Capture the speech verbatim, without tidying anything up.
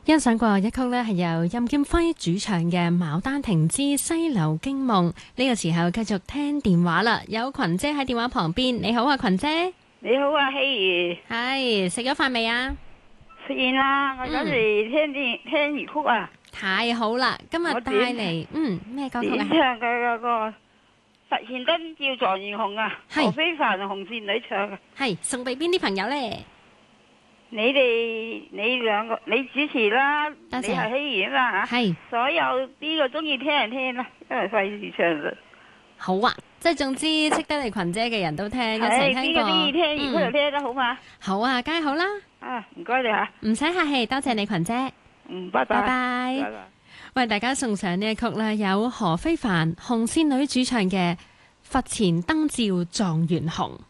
欣賞過一曲呢，係由任劍輝主唱嘅《牡丹亭之西樓驚夢》。呢個時候繼續聽電話啦，有群姐喺電話旁邊。你好啊，群姐。 你好啊，希兒。 係食咗飯未啊？ 食完啦，我嗰時聽電聽粵曲啊。 太好啦！今日帶嚟嗯咩歌曲啊？ 點唱嘅嗰個實現燈照狀元紅啊，何非凡紅線女唱嘅。 係送俾邊啲朋友咧？ 你哋你兩個你主持啦，你係希兒啊嘛嚇。係。所有呢個中意聽人聽啦，因為費事唱啦。 好啊，即係總之識得你群姐嘅人都聽，一齊聽過。 邊個中意聽粵曲就聽得好嘛？ 好啊，梗係好啦。 啊，唔該你嚇。唔使客氣，多謝你群姐。 嗯，拜拜。 拜拜。 拜拜。 為大家送上呢一曲咧，有何非凡紅線女主唱嘅《佛前燈照狀元紅》。